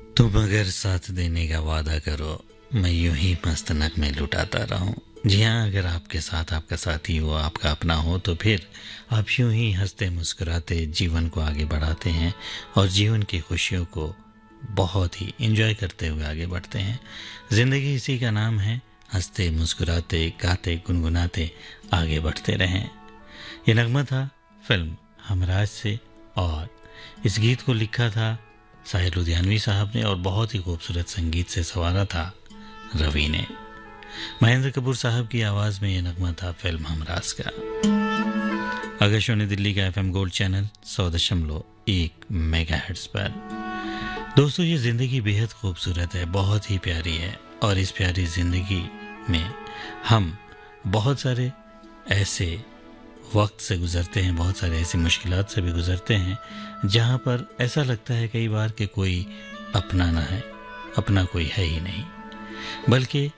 तुम अगर साथ देने का वादा करो, मैं यूं ही मस्त नगमे लुटाता रहूं। जी हाँ, अगर आपके साथ आपका साथी हो, आपका अपना हो, तो फिर आप यूं ही हंसते मुस्कुराते जीवन को आगे बढ़ाते हैं और जीवन की खुशियों को बहुत ही एंजॉय करते हुए आगे बढ़ते हैं। ज़िंदगी इसी का नाम है, हंसते मुस्कुराते गाते गुनगुनाते आगे बढ़ते रहें। ये नगमा था फिल्म हमराज से, और इस गीत को लिखा था साहिर लुधियानवी साहब ने और बहुत ही खूबसूरत संगीत से संवारा था रवि ने। महेंद्र कपूर साहब की आवाज़ में ये नगमा था फिल्म हमराज का। आकाशवाणी दिल्ली का FM गोल्ड चैनल 100.1 मेगाहर्ट्ज़ पर। दोस्तों, ये ज़िंदगी बेहद खूबसूरत है, बहुत ही प्यारी है, और इस प्यारी ज़िंदगी में हम बहुत सारे ऐसे वक्त से गुज़रते हैं, बहुत सारे ऐसी मुश्किलात से भी गुज़रते हैं जहाँ पर ऐसा लगता है कई बार कि कोई अपना ना है, अपना कोई है ही नहीं, बल्कि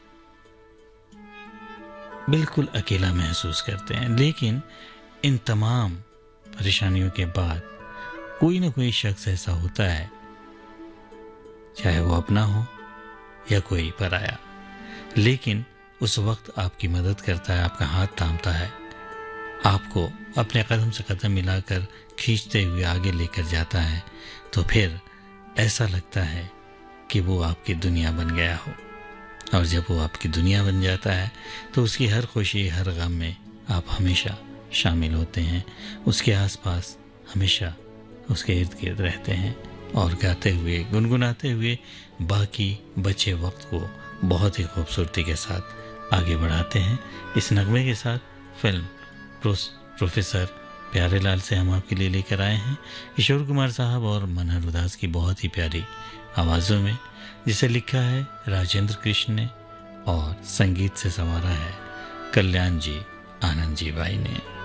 बिल्कुल अकेला महसूस करते हैं। लेकिन इन तमाम परेशानियों के बाद कोई ना कोई शख्स ऐसा होता है, चाहे वो अपना हो या कोई पराया, लेकिन उस वक्त आपकी मदद करता है, आपका हाथ थामता है, आपको अपने कदम से कदम मिलाकर खींचते हुए आगे लेकर जाता है। तो फिर ऐसा लगता है कि वो आपकी दुनिया बन गया हो, और जब वो आपकी दुनिया बन जाता है तो उसकी हर खुशी हर गम में आप हमेशा शामिल होते हैं, उसके आसपास हमेशा उसके इर्द गिर्द रहते हैं और गाते हुए गुनगुनाते हुए बाकी बचे वक्त को बहुत ही खूबसूरती के साथ आगे बढ़ाते हैं। इस नगमे के साथ फिल्म प्रोफेसर प्यारेलाल से हम आपके लिए लेकर आए हैं किशोर कुमार साहब और मनहर उदास की बहुत ही प्यारी आवाज़ों में, जिसे लिखा है राजेंद्र कृष्ण ने और संगीत से संवारा है कल्याण जी आनंद जी भाई ने।